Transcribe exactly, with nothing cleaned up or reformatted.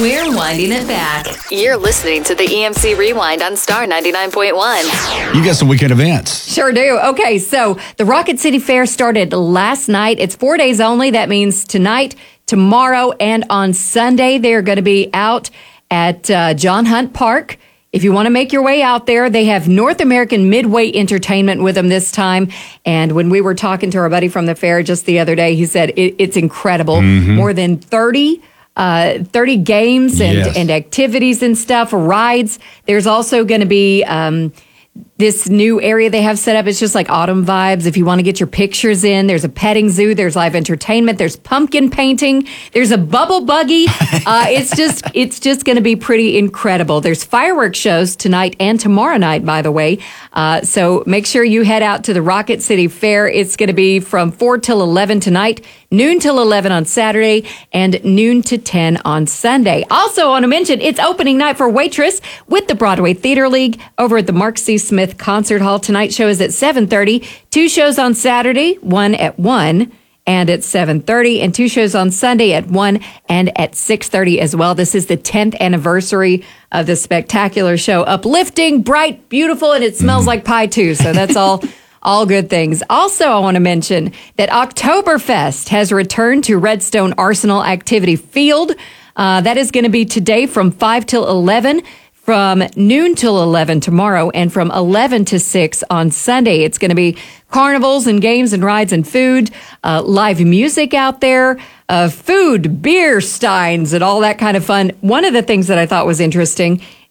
We're winding it back. You're listening to the E M C Rewind on Star ninety-nine point one. You got some weekend events. Sure do. Okay, so the Rocket City Fair started last night. It's four days only. That means tonight, tomorrow, and on Sunday, they're going to be out at uh, John Hunt Park. If you want to make your way out there, they have North American Midway Entertainment with them this time. And when we were talking to our buddy from the fair just the other day, he said it, it's incredible. Mm-hmm. More than thirty, uh, thirty games and, yes. and activities and stuff, rides. There's also going to be... Um, This new area they have set up, it's just like autumn vibes. If you want to get your pictures in, there's a petting zoo, there's live entertainment, there's pumpkin painting, there's a bubble buggy. Uh, it's just it's just going to be pretty incredible. There's fireworks shows tonight and tomorrow night, by the way. Uh, so make sure you head out to the Rocket City Fair. It's going to be from four till eleven tonight, noon till eleven on Saturday, and noon to ten on Sunday. Also, I want to mention, it's opening night for Waitress with the Broadway Theater League over at the Mark C. Smith Concert Hall. Tonight's show is at seven thirty. Two shows on Saturday, one at one and at seven thirty, and two shows on Sunday at one and at six thirty as well. This is the tenth anniversary of the spectacular show. Uplifting, bright, beautiful, and it smells like pie too, so that's all all good things. Also, I want to mention that Oktoberfest has returned to Redstone Arsenal Activity Field. Uh, that is going to be today from five till eleven. From noon till eleven tomorrow, and from eleven to six on Sunday. It's going to be carnivals and games and rides and food, uh, live music out there, uh, food, beer steins, and all that kind of fun. One of the things that I thought was interesting